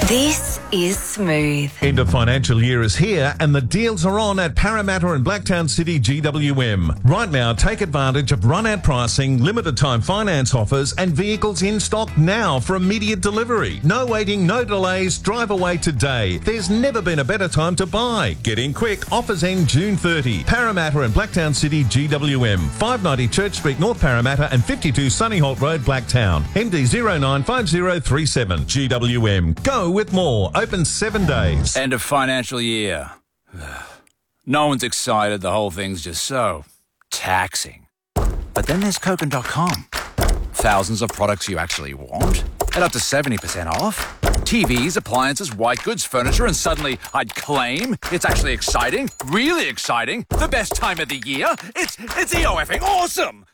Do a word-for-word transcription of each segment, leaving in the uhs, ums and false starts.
This is Smooth. End of financial year is here and the deals are on at Parramatta and Blacktown City G W M. Right now, take advantage of run-out pricing, limited time finance offers and vehicles in stock now for immediate delivery. No waiting, no delays, drive away today. There's never been a better time to buy. Get in quick, offers end June thirtieth. Parramatta and Blacktown City G W M. five ninety Church Street, North Parramatta and fifty-two Sunnyholt Road, Blacktown. M D zero nine five zero three seven. G W M. Go with more. Open seven days. End of financial year. No one's excited. The whole thing's just so taxing. But then there's Kogan dot com. Thousands of products you actually want at up to seventy percent off. T Vs, appliances, white goods, furniture, and suddenly I'd claim it's actually exciting, really exciting, the best time of the year. It's it's EOFing awesome.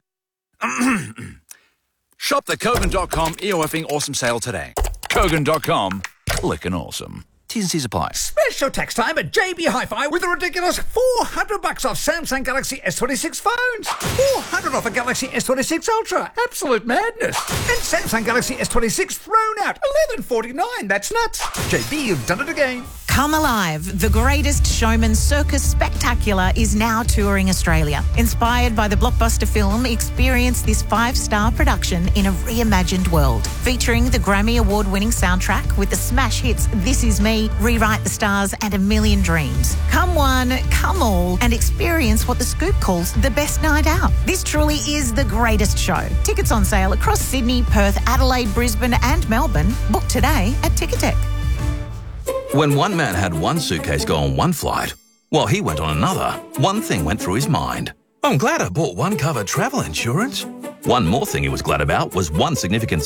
Shop the Kogan dot com EOFing awesome sale today. Kogan dot com. Clickin' awesome. T's and C's apply. Special tax time at J B Hi-Fi with a ridiculous four hundred bucks off Samsung Galaxy S twenty-six phones. four hundred off a Galaxy S twenty-six Ultra. Absolute madness. And Samsung Galaxy S twenty-six thrown out. eleven forty-nine. That's nuts. J B, you've done it again. Come Alive, the Greatest Showman Circus Spectacular is now touring Australia. Inspired by the blockbuster film, experience this five-star production in a reimagined world. Featuring the Grammy Award-winning soundtrack with the smash hits This Is Me, Rewrite the Stars and A Million Dreams. Come one, come all and experience what The Scoop calls the best night out. This truly is the greatest show. Tickets on sale across Sydney, Perth, Adelaide, Brisbane and Melbourne. Book today at Ticketek. When one man had one suitcase go on one flight, while he went on another, one thing went through his mind. I'm glad I bought one covered travel insurance. One more thing he was glad about was one significant